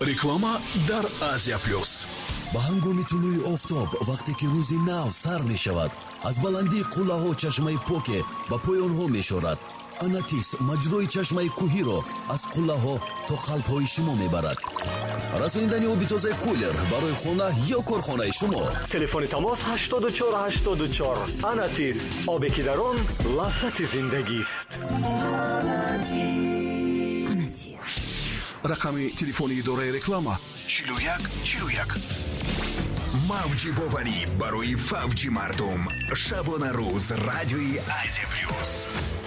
реклама дар Азия плюс. ба ҳангоми тулӯи офтоб вақте ки рӯзи нав сар мешавад, аз баландии қуллаҳо чашмаи поке ба поёнҳо мешорад. Анатис маҷрои чашмаи кӯҳиро аз қуллаҳо то қалбҳои шумо мебарад. расониндани оби тозаи кулер барои хона ё корхонаи шумо. телефони тамос 8484. Анатис, обе ки дар он лаззати зиндагист. рақами телефони идораи реклама 4141. мавҷи боварӣ барои фавҷи мардум. шабона рӯз радиои Азия плюс.